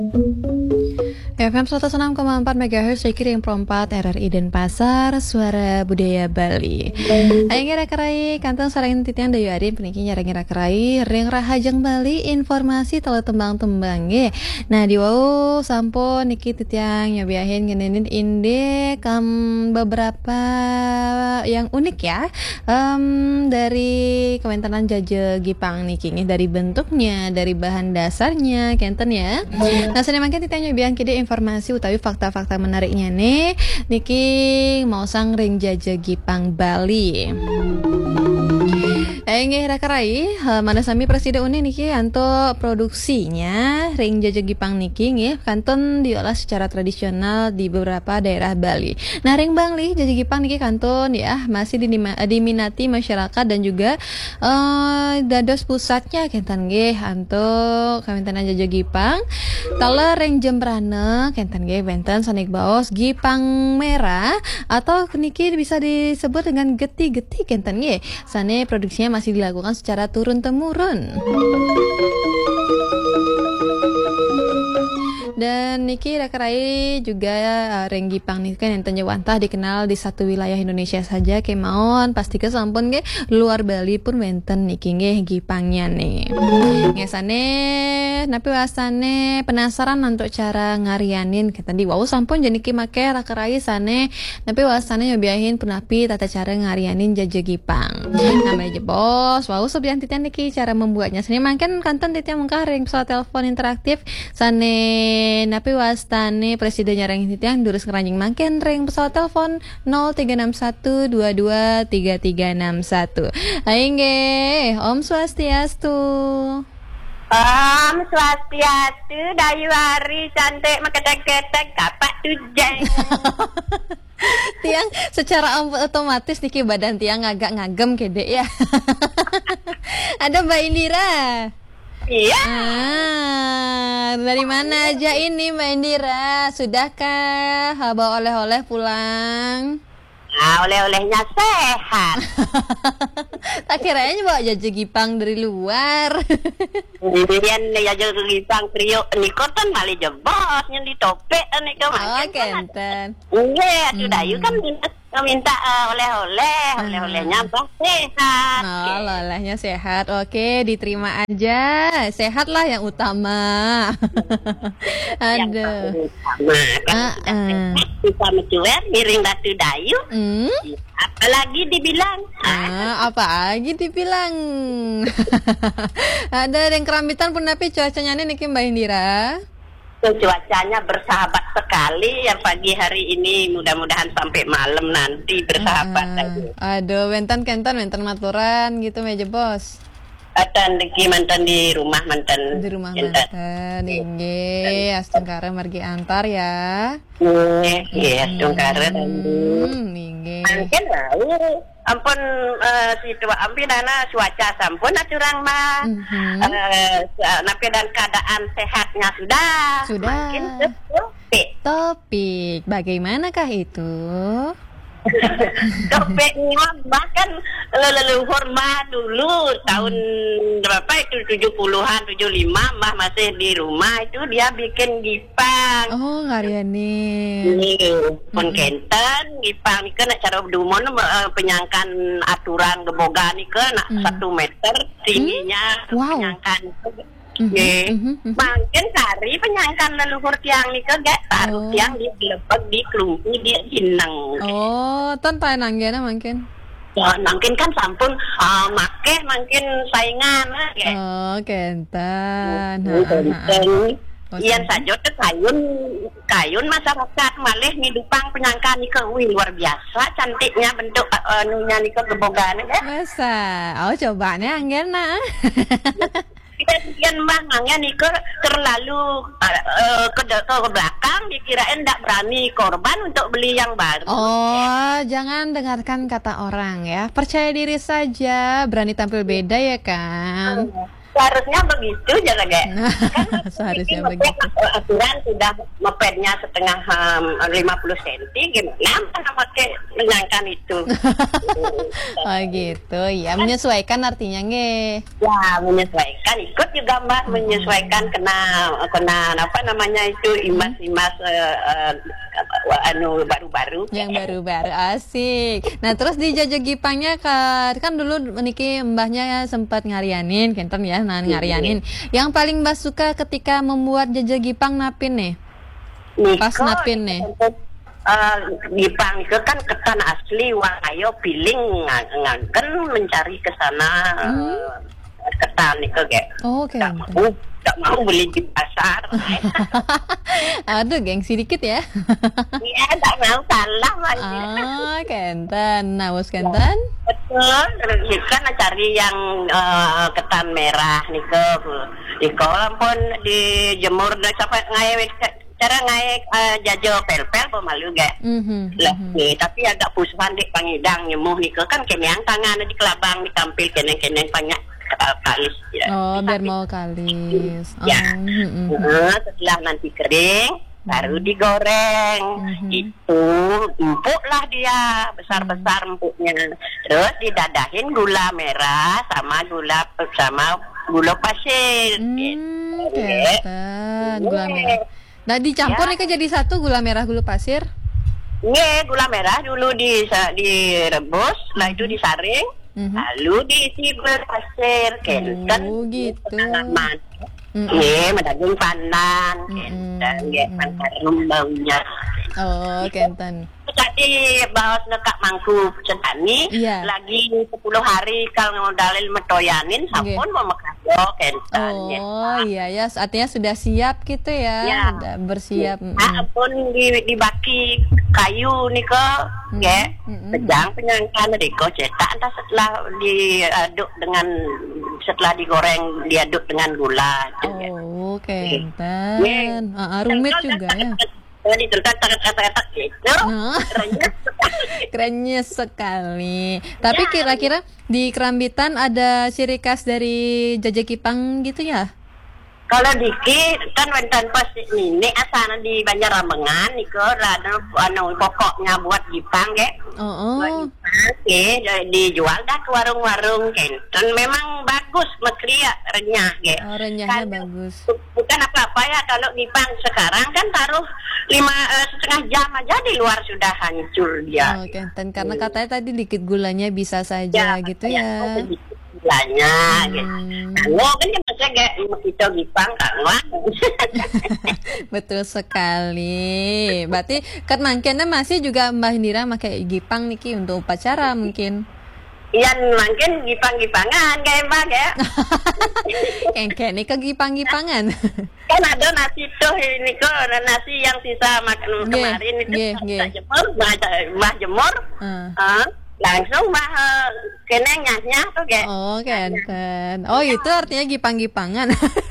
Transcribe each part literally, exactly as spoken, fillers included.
F M seratus enam koma empat MHz Kiring Perempat R R I Denpasar Suara Budaya Bali. Ayo ngira kerai kantong sarangin titian dayu adin peniki nyara ngira kerai ring rahajeng Bali informasi telo tembang-tembang ye. Nah di wau sampun niki titiang nyobiahin ngenenin inde kam beberapa yang unik ya um, dari Kementerian Jaja Gipang niki nih, dari bentuknya, dari bahan dasarnya kenten ya. Nah sini makin titiang nyobiahin kide informasi utawi fakta-fakta menariknya nih niki mau sang ring Jaja Gipang Bali. Enggih rakarai mana sami presiden uni niki anto produksinya ring Jaja Gipang niki nggih kanton diolah secara tradisional di beberapa daerah Bali. Nah ring Bali Jaja Gipang niki kanton ya masih diminati masyarakat dan juga uh, dados pusatnya kenten nggih anto Kementerian Jaja Gipang. Tala ring Jembrana kenten nggih benten sanik baos Gipang Merah atau niki bisa disebut dengan geti-geti kenten nggih. Sane produksinya masih dilakukan secara turun-temurun. Dan niki rakarai juga uh, ring Gipang niki kan enten wantah dikenal di satu wilayah Indonesia saja kemauan pasti ke sampun ge luar Bali pun wenten niki nggih Gipangnya nih. Ngesane napi wasane penasaran untuk cara ngarianin kita di wau sampun jadi niki make rakarai sane napi wasane nyobiahin penapi tata cara ngarianin Jaja Gipang. Namanya jebos wau sebian titian niki cara membuatnya sini mungkin kanton titian mengkah ring pesawat telepon interaktif sane napi wastane presiden nyarang titian durus ngeranjing mangken ring pesawat telepon nol tiga enam satu dua dua tiga tiga enam satu. Aingge Om Swastiastu. Om Swastiastu dayu hari cantik maketek-ketek kapak tujeng. Tiang secara otomatis niki badan tiang agak ngagem kede ya. Ada Mbak Indira. Iya. Ah, dari mana aja ini Mbak Indira? Sudahkah bawa oleh-oleh pulang? Nah, oleh-olehnya sehat. Tak kirain bawa Jaja Gipang dari luar. Kemudian ya Jaja Gipang trio niko kan mali jebos yang ditopek niko Oh, kenten. Iya, atuh dayu kan minta minta uh, oleh-oleh, oleh-olehnya bah sehat. Oh, olehnya sehat. Oke, diterima aja. Sehat lah yang utama. Aduh. Nah, kan kita mencuer miring batu dayu. Hmm? Apalagi dibilang. Ah, apa lagi dibilang? Ada yang kerambitan pun tapi cuacanya nih niki Mbak Indira. Cuacanya bersahabat sekali ya pagi hari ini, mudah-mudahan sampai malam nanti bersahabat uh, lagi. Aduh, wenten kenton wenten maturan gitu meja bos. Atan di mantan di rumah mantan di rumah mantan ini astungkara margi antar ya. Iya, iya astungkara hmm, ningge. Mungkin lalu ampun uh, si tua ampi dana cuaca sampun aturang mah mm-hmm. uh, napi dan keadaan sehatnya sudah sudah makin topik topik bagaimanakah itu? Topiknya bahkan leluhur mah dulu tahun berapa itu tujuh puluhan tujuh puluh lima mah masih di rumah itu dia bikin Gipang. Oh ngariani nih pun kenten Gipang nih kan cara dumon penyangkan aturan geboga nih kan mm. satu meter tingginya mm. wow. Penyangkan Nggih, mm-hmm. Mungkin kari penyangkan leluhur tiang nih ke gak taruh oh. tiang di lepek di kelumpi di jineng. Oh, tanpa nanggana mungkin. Ya, mungkin kan sampun uh, make mungkin saingan ya. Oh, kentan. Iyan saja tuh kayun kayun masyarakat malih ngidupang penyangka nih ke wih luar biasa cantiknya bentuk uh, nunya nih ke gebogan ya. Masa? Oh, cobanya anggena. Kemudian mangangnya nih ke terlalu uh, ke, ke belakang dikirain tidak berani korban untuk beli yang baru. Oh, jangan dengarkan kata orang ya. Percaya diri saja, berani tampil beda ya kan. Seharusnya begitu jangan gak? Kan Seharusnya moped, begitu. aturan sudah mopednya setengah um, lima puluh senti, gimana mana pakai menangkan itu? Oh gitu, ya menyesuaikan artinya nge. Ya menyesuaikan, ikut juga mbak menyesuaikan kena kena apa namanya itu imas-imas uh, uh, anu baru-baru. Yang baru-baru asik. Nah terus di Jajak Gipangnya kan, kan dulu niki mbahnya sempat ngarianin, kenten ya, nah ngarianin. Yang paling mbah suka ketika membuat Jajak Gipang napin nih? Pas Niko, napin nih. Uh, Gipang itu kan ketan asli, wah ayo piling ngangken mencari ke sana Hmm. uh, ketan itu kayak. Oh, oke. Tak mau, tak mau beli di pasar. Aduh, gengsi dikit ya. Iya, tak mau salah lagi. Ah, kenten. Nah, bos kenten. Betul, terus kan cari yang uh, ketan merah nih ke, Niko pun dijemur dan sampai ngai cara ngai uh, jajo pel-pel pemalu gak. Mhm. Lah, nih, tapi agak pusuhan di pangidang nyemuh nih ke kan kenyang tangan di kelabang ditampil keneng-keneng banyak uh, kalis ya. Oh, biar mau kalis. Oh, Ya. mhm. Nah, setelah nanti kering baru digoreng. Mhm. Itu empuk lah dia, besar-besar empuknya. Terus didadahin gula merah sama gula sama gula pasir. Hmm, Gitu. kenten. Gula merah. Nah, dicampur Ya. nih kan jadi satu gula merah, gula pasir. Iya, gula merah dulu di direbus, setelah itu disaring, Mhm. lalu diisi gula pasir, kenten. Oh, gitu. Pengalaman. Mm-mm. Iya, daging pandan, Mm-mm. kenten, ya, Mm-mm. harum baunya. Oh, kenten. Tadi bawas nekak mangku cetani, Iya. lagi sepuluh hari kalau dalil metoyanin, sampun mau mekado kenten. Oh, iya ya, artinya sudah siap gitu ya. Ya. Sudah bersiap. Mm-mm. Ah, pun di, dibaki kayu nih ke, Mm-mm. ya, Mm-mm. pejang penyangkan deko cetak, entah setelah diaduk dengan setelah digoreng diaduk dengan gula. gitu, ya. Oh, kenten. Ah, ah, rumit juga ya. Jadi tertak-tertak gitu. Nah. Kerennya. Kerennya sekali. Tapi kira-kira di Kerambitan ada ciri khas dari Jajak Gipang gitu ya? Kalau dikit kan wentan pas ini asana di Banjaramengan niko rada anu pokoknya buat Jipang ge. Oh, oh. Oke, dijual dah ke warung-warung kenten memang bagus mekria renyah ge. Oh, renyahnya Kan bagus. bukan apa-apa ya kalau Jipang sekarang kan taruh lima eh, setengah jam aja di luar sudah hancur dia. Oh, kenten. Karena katanya tadi dikit gulanya bisa saja gitu ya. sedikit gulanya gitu. Hmm. Kalau kan yang masa kayak kita Jipang kan wah. Betul sekali. Berarti kan mangkennya masih juga Mbah Indira pakai Gipang niki untuk upacara mungkin. Iyan mungkin Jipang-Jipangan kayak Mbak ya. Kengken nih ke Gipang-Gipangan. Kan ada nasi tuh ini kok nasi yang sisa makan Nggih, kemarin itu nggih, nggih. tak jemur, mbah mbah jemur. Ah. Ah, langsung mbah eh, kene nyahnya tuh kayak. Oh, kenten. Oh, itu artinya Gipang-Gipangan.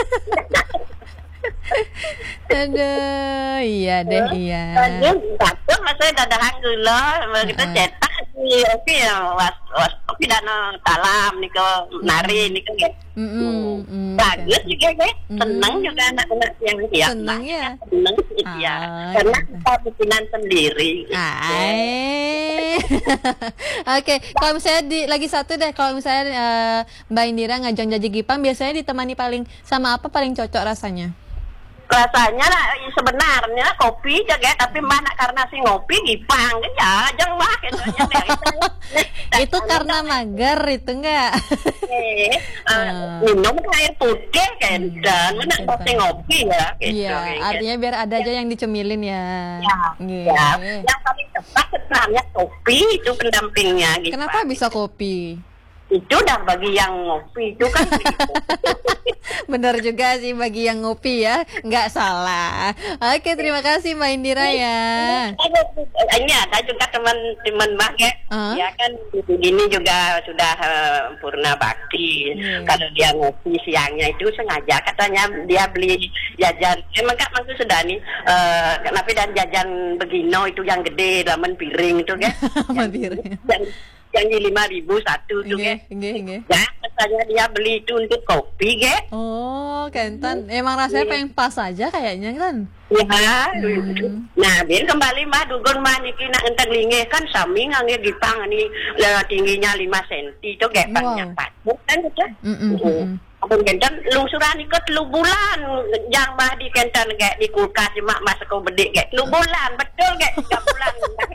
Aduh, iya deh, iya. Lanjut, satu masa dadahan gula, kita Ah. cetak di oke ya was was pidana talam nih ke nari nih ke. Mm-mm, mm, Bagus kenten. juga guys, Mm. senang juga anak-anak yang siap. Senang ya? Senang ya, Ah, karena gitu. kita bikinan sendiri. Ay. Oke, kalau misalnya di lagi satu deh, kalau misalnya eh, Mbak Indira ngajang Jajak Gipang biasanya ditemani paling sama apa paling cocok rasanya? Rasanya lah sebenarnya kopi jaga tapi mana karena si ngopi Gipang kan ya jangan mah gitu aja deh. Itu karena mager itu enggak? Eh, Ah. minum air putih kan dan mana Gitu. kopi ngopi ya gitu. Iya, Kayak artinya biar ada aja yang dicemilin ya. Ya, Iya. ya. Yang paling tepat sebenarnya kopi itu pendampingnya gitu. Kenapa bisa kopi? Itu dah bagi yang ngopi itu kan gitu. Bener juga sih bagi yang ngopi ya, nggak salah. Oke, terima kasih Mbak Indira ya. Ini ada juga teman-teman Mbak ya, Ah. ya kan ini juga sudah eh, purna bakti. Hmm. Kalau dia ngopi siangnya itu sengaja katanya dia beli jajan. Emang kak maksud sudah nih, eh, kenapa dan jajan begino itu yang gede, lamen piring itu kan? Mandiri. yang yang lima ribu satu tuh kan? Nggih, nggih, nggih. Ya, rasanya dia beli itu untuk kopi, ge. Oh, Kenten. Emang rasanya pengen pas aja kayaknya kan? Ya, Hmm. nah biar kembali mah dugun mah niki nak enteng linge kan sami ngange gipang ini lah tingginya lima senti itu kayak Wow. banyak patut kan itu. Mm, mm, mm, mm. Abang Kenten lungsuran ikut telu bulan yang mah di Kenten kayak di kulkas mak masuk ke bedik kayak telu bulan betul kayak tiga bulan.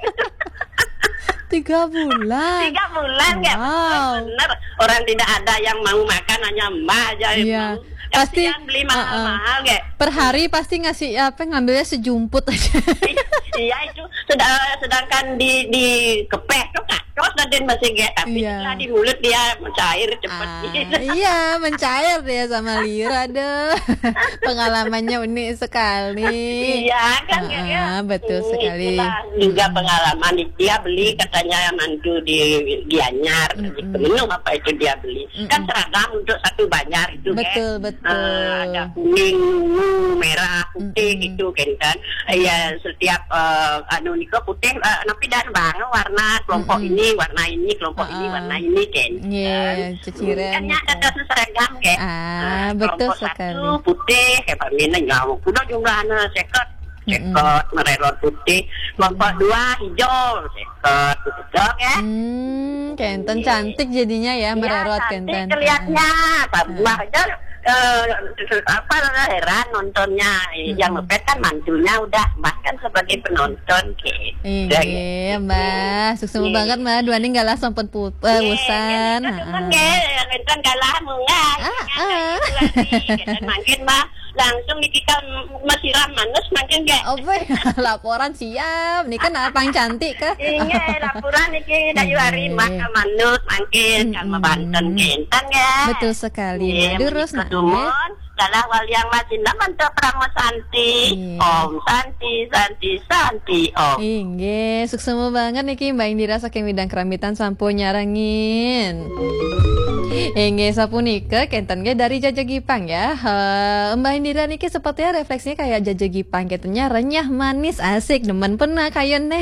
Tiga bulan. Tiga bulan kayak Wow. bener orang tidak ada yang mau makan hanya mbak aja yang Iya. mau. Pasti, Kasihan beli uh-uh. mahal-mahal kayak. Per hari pasti ngasih apa ngambilnya sejumput aja. Iya itu sedang, sedangkan di di kepeh tuh kacos dan masih kayak tapi Iya. setelah di mulut dia mencair cepat. Ah, iya, mencair dia sama Lira deh. Pengalamannya unik sekali. Iya kan Ah, ya. betul Hmm, sekali. itulah juga pengalaman dia beli katanya mantu di Gianyar di Kemenung apa itu dia beli. Kan seragam untuk satu banjar itu Betul, kan. betul. Ah, ada kuning, ungu, merah, putih Mm-mm. gitu kan. Iya setiap uh, anu niko putih uh, tapi dan bang warna kelompok Mm-mm. ini, warna ini, kelompok ini, Ah, warna ini kan. Iya, ciciran Kan gitu. ada kasus seragam kayak. Ah, Nah, betul kelompok sekali. Satu putih kayak pamina nyawa. Kuda jumlahnya seket. Seket mererot putih. Kelompok dua hijau seket gitu ya. Hmm, Kenten cantik jadinya ya, mererot Ya, Kenten. cantik kelihatannya. Tambah aja eh, apa heran nontonnya. Yang ngepet kan mantunya udah Mbak kan sebagai penonton gitu. Iya, Mbak. Sukses Iya. banget, Mbak. Dua nih galah sampun put eh, wusan. Kan Ah, kan kalah munggah. Ah, ah. Makin mah langsung dikikal mesiram manus makin gak. Oh, boy. Laporan siap. Nih kan apa yang cantik kah? Iya, laporan iki dayu hari mah ke manus makin sama Banten kentan ya. Betul sekali. Iya, Mbak. Terus nak. Ketumon, dalah waliang masinda mantu Pramo Santi. Iya. Om Santi, Santi, Santi, Om. Inge, sukses banget nih Mbak Indira saking bidang kerambitan sampun nyarangin. Inge sapunika kenten ge dari Jaja Gipang ya. He, Mbak Indira niki sepertinya refleksinya kayak Jaja Gipang ketennya renyah manis asik demen pernah kayaknya.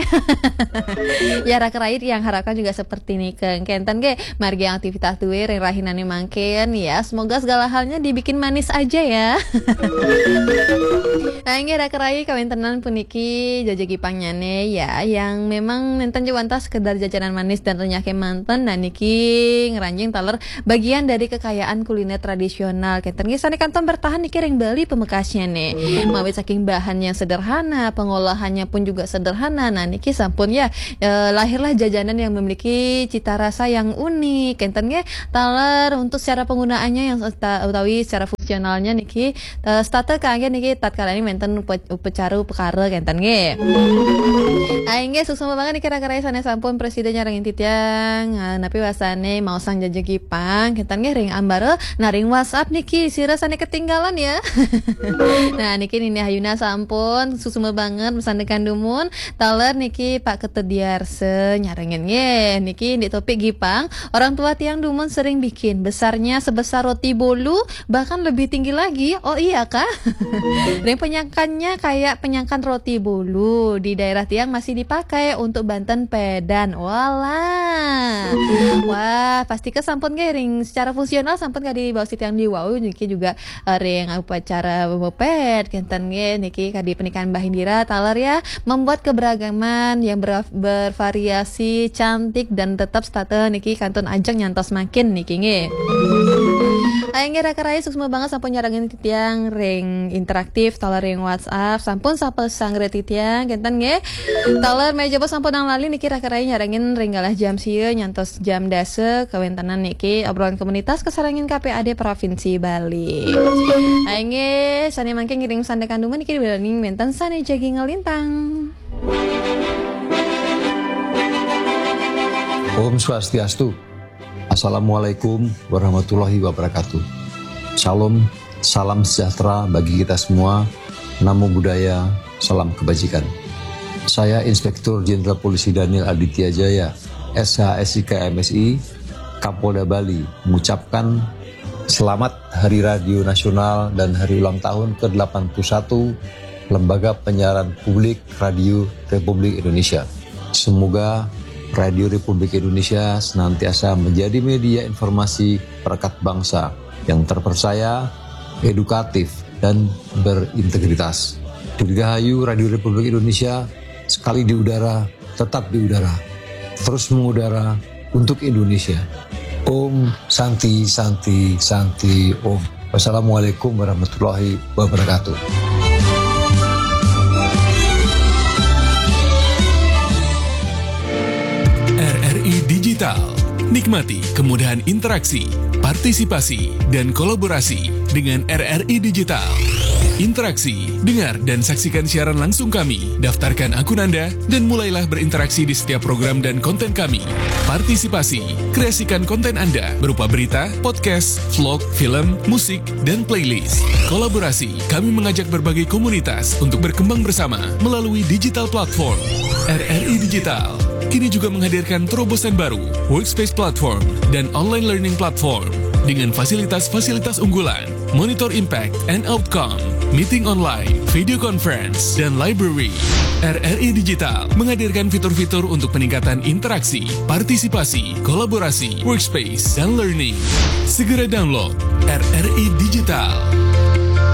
Ya rakerait yang harapkan juga seperti nika. Kenten ge margi aktivitas tuwe yang rahinane mangken ya. Semoga segala halnya dibikin manis aja ya. Nah, ini rakerai kawin tenan puniki Jaja Gipang nyane ya yang memang nenten juwanta sekedar jajanan manis dan renyah ke manten dan niki ngeranjing taler bagian dari kekayaan kuliner tradisional. Kenten gisane kanton bertahan niki ring Bali pemekasnya nih. Mawit saking bahan yang sederhana, pengolahannya pun juga sederhana. Nah, niki sampun ya eh, lahirlah jajanan yang memiliki cita rasa yang unik. Kenten ge taler untuk secara penggunaannya yang utawi secara fungsionalnya niki uh, starter kangge niki tatkala ini menten upe- upacara perkara kenten ge. Aing ge sukses banget nih kira-kira sana sampun presidennya ring titiang uh, napi wasane mau sang Jaja Gipang kenten ge ring ambare naring WhatsApp niki sira sane ketinggalan ya. Nah niki Nini Hayuna sampun sukses banget mesandekan dumun taler niki Pak Ketediarse nyarengin ge niki di topik Gipang orang tua tiang dumun sering bikin besarnya sebesar roti bolu bahkan lebih tinggi lagi. Oh iya kah? Ring penyangkannya kayak penyangkan roti bolu di daerah tiang masih dipakai untuk Banten Pedan. Walah. Wah, pasti ke sampun ge ring secara fungsional sampun ka di bawah tiang di wau niki juga uh, ring upacara bopet kenten ge niki ka di pernikahan Mbah Indira taler ya membuat keberagaman yang ber- bervariasi cantik dan tetap state niki kanton ajeng nyantos makin niki nge. Aing ge rakerai sukses banget sampun nyarangin titiang ring interaktif taler ring WhatsApp sampun sapel sangre titiang kenten ge taler meja bos sampun nang lali niki rakerai nyarangin ring galah jam sieun nyantos jam dase kawentanan niki obrolan komunitas kesarangin K P A D Provinsi Bali. Aing ge sane mangke ngiring sandekan dumun niki dibeling menten sane jagi ngelintang. Om Swastiastu. Assalamualaikum warahmatullahi wabarakatuh. Shalom, salam sejahtera bagi kita semua. Namo Buddhaya, salam kebajikan. Saya Inspektur Jenderal Polisi Daniel Aditya Jaya, S H S I K M S I, Kapolda Bali, mengucapkan selamat Hari Radio Nasional dan Hari Ulang Tahun ke delapan puluh satu Lembaga Penyiaran Publik Radio Republik Indonesia. Semoga Radio Republik Indonesia senantiasa menjadi media informasi perekat bangsa yang terpercaya, edukatif, dan berintegritas. Dirgahayu Radio Republik Indonesia, sekali di udara, tetap di udara, terus mengudara untuk Indonesia. Om Santi Santi Santi Om. Wassalamualaikum warahmatullahi wabarakatuh. R R I Digital. Nikmati kemudahan interaksi, partisipasi, dan kolaborasi dengan R R I Digital. Interaksi, dengar dan saksikan siaran langsung kami, daftarkan akun Anda, dan mulailah berinteraksi di setiap program dan konten kami. Partisipasi, kreasikan konten Anda berupa berita, podcast, vlog, film, musik, dan playlist. Kolaborasi, kami mengajak berbagai komunitas untuk berkembang bersama melalui digital platform. R R I Digital kini juga menghadirkan terobosan baru, workspace platform, dan online learning platform dengan fasilitas-fasilitas unggulan, monitor impact and outcome, meeting online, video conference, dan library. R R I Digital menghadirkan fitur-fitur untuk peningkatan interaksi, partisipasi, kolaborasi, workspace, dan learning. Segera download R R I Digital.